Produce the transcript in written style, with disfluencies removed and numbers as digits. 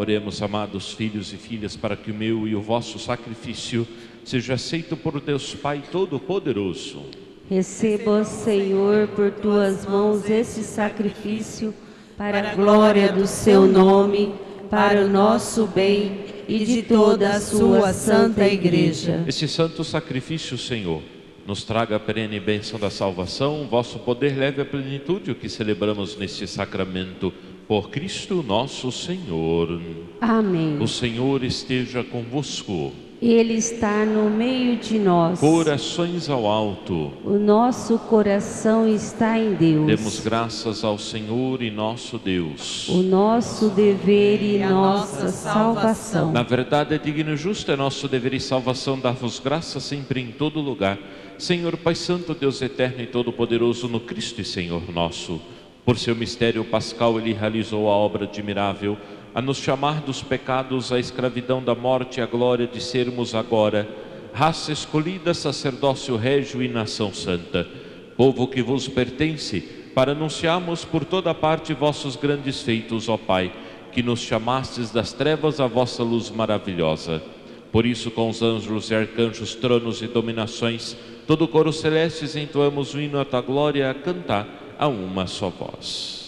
Oremos, amados filhos e filhas, para que o meu e o vosso sacrifício seja aceito por Deus Pai Todo-Poderoso. Receba, Senhor, por tuas mãos esse sacrifício, para a glória do seu nome, para o nosso bem e de toda a sua santa Igreja. Esse santo sacrifício, Senhor, nos traga a perene bênção da salvação, vosso poder leve à plenitude o que celebramos neste sacramento. Por Cristo nosso Senhor. Amém. O Senhor esteja convosco. Ele está no meio de nós. Corações ao alto. O nosso coração está em Deus. Demos graças ao Senhor e nosso Deus. O nosso dever e nossa salvação. Na verdade, é digno e justo, é nosso dever e salvação dar-vos graças sempre em todo lugar. Senhor Pai Santo, Deus eterno e todo-poderoso, no Cristo e Senhor nosso. Por seu mistério pascal, Ele realizou a obra admirável, a nos chamar dos pecados, à escravidão da morte e à glória de sermos agora raça escolhida, sacerdócio régio e nação santa, povo que vos pertence, para anunciarmos por toda parte vossos grandes feitos, ó Pai, que nos chamastes das trevas à vossa luz maravilhosa. Por isso, com os anjos e arcanjos, tronos e dominações, todo o coro celestes entoamos o hino à tua glória a cantar a uma só voz.